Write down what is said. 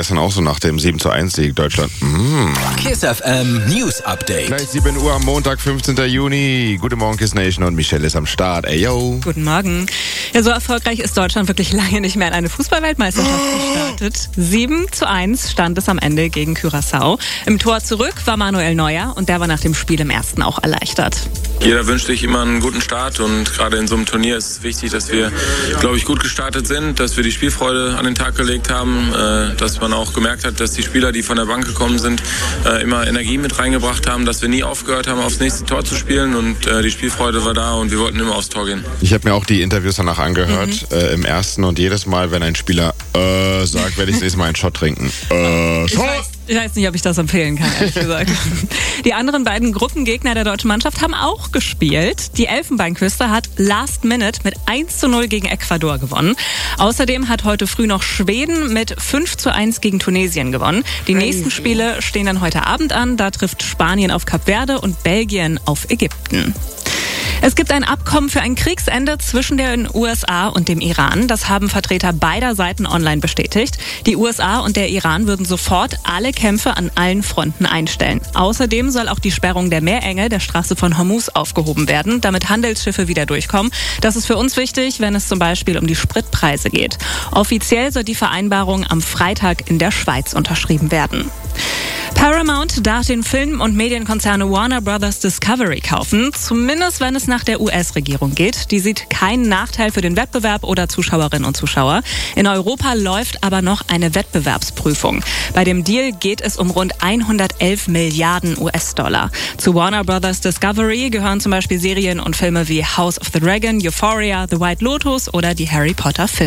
gestern auch so nach dem 7:1-Sieg Deutschland. KISS FM News Update. Gleich 7 Uhr am Montag, 15. Juni. Guten Morgen, KISS Nation, und Michelle ist am Start. Ey, yo. Guten Morgen. Ja, so erfolgreich ist Deutschland wirklich lange nicht mehr in eine Fußball-Weltmeisterschaft gestartet. 7:1 stand es am Ende gegen Curaçao. Im Tor zurück war Manuel Neuer und der war nach dem Spiel im ersten auch erleichtert. Jeder wünscht sich immer einen guten Start und gerade in so einem Turnier ist es wichtig, dass wir, glaube ich, gut gestartet sind, dass wir die Spielfreude an den Tag gelegt haben, dass man auch gemerkt hat, dass die Spieler, die von der Bank gekommen sind, immer Energie mit reingebracht haben, dass wir nie aufgehört haben, aufs nächste Tor zu spielen und die Spielfreude war da und wir wollten immer aufs Tor gehen. Ich habe mir auch die Interviews danach angehört im ersten, und jedes Mal, wenn ein Spieler sagt, werde ich das nächste Mal einen Shot trinken. Ich weiß nicht, ob ich das empfehlen kann, ehrlich gesagt. Die anderen beiden Gruppengegner der deutschen Mannschaft haben auch gespielt. Die Elfenbeinküste hat Last Minute mit 1:0 gegen Ecuador gewonnen. Außerdem hat heute früh noch Schweden mit 5:1 gegen Tunesien gewonnen. Die nächsten Spiele stehen dann heute Abend an. Da trifft Spanien auf Kap Verde und Belgien auf Ägypten. Es gibt ein Abkommen für ein Kriegsende zwischen den USA und dem Iran. Das haben Vertreter beider Seiten online bestätigt. Die USA und der Iran würden sofort alle Kämpfe an allen Fronten einstellen. Außerdem soll auch die Sperrung der Meerenge der Straße von Hormuz aufgehoben werden, damit Handelsschiffe wieder durchkommen. Das ist für uns wichtig, wenn es zum Beispiel um die Spritpreise geht. Offiziell soll die Vereinbarung am Freitag in der Schweiz unterschrieben werden. Paramount darf den Film- und Medienkonzern Warner Bros. Discovery kaufen, zumindest wenn es nach der US-Regierung geht. Die sieht keinen Nachteil für den Wettbewerb oder Zuschauerinnen und Zuschauer. In Europa läuft aber noch eine Wettbewerbsprüfung. Bei dem Deal geht es um rund 111 Milliarden US-Dollar. Zu Warner Bros. Discovery gehören zum Beispiel Serien und Filme wie House of the Dragon, Euphoria, The White Lotus oder die Harry Potter Filme.